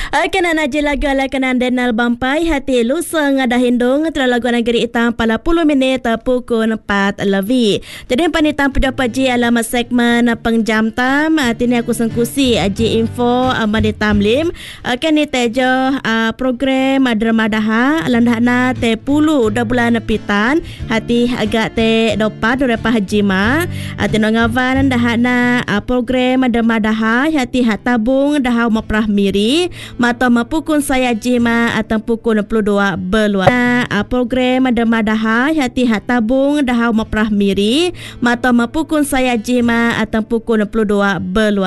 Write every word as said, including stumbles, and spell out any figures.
Kena naji lagu ala kanan denal bampai hati lusa ngada hindung telah lagu negeri itang pala puluh minit pukul empat lebih. Jadi panitam pejabat ji alamat segmen pengjam tam tini aku sengkusi ji info manitam lim kini tejo program dermadaha landana te puluh dah bulan pitan hati agak te dopat repah jima tino ngavan dahana program dermadaha hati hatabung dah maprah miri mata mapukun saya jima atau pukul enam puluh dua berluar. Program dermadaha hati hatabung dah maprah miri mata mapukun saya jima atau pukul enam puluh dua berluar.